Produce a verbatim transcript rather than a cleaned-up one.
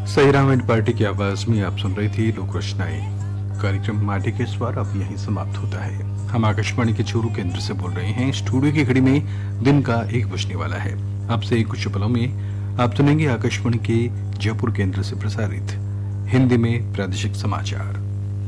सही Ram and party की आवाज में आप सुन रही थी लोक रचनाएं। कार्यक्रम माटी के स्वर अब यहीं समाप्त होता है। हम आकाशवाणी के चूरू केंद्र से बोल रहे हैं। स्टूडियो की घड़ी में दिन का एक बजने वाला है। अब से कुछ पलों में आप सुनेंगे आकाशवाणी के जयपुर केंद्र से प्रसारित हिंदी में प्रादेशिक समाचार।